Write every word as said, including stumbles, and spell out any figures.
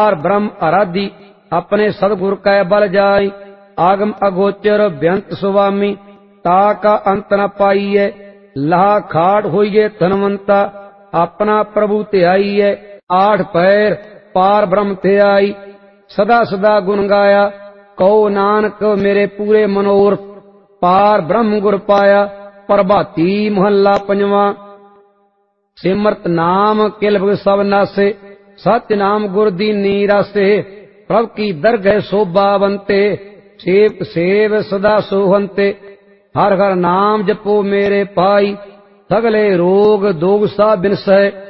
पार ब्रह्म आराधी अपने सदगुर कै बल जाय। आगम अगोचर बेअंत सुवामी ताका अंत न पाईए। लहा खाट होइए धनवंता अपना प्रभु ध्याईए। आठ पैर पार ब्रह्म ध्याई सदा सदा गुण गाया। कहो नानक मेरे पूरे मनोरथ पार ब्रह्म गुर पाया। प्रभाती महला पंजवा। सिमरत नाम किल सब नासे सत्य नाम गुर दीनी रासे। प्रभ की दरगह शोभावंते सेवक सेव सदा सोहंते। हर हर नाम जपो मेरे पाई सगले रोग दोग सा बिनसै।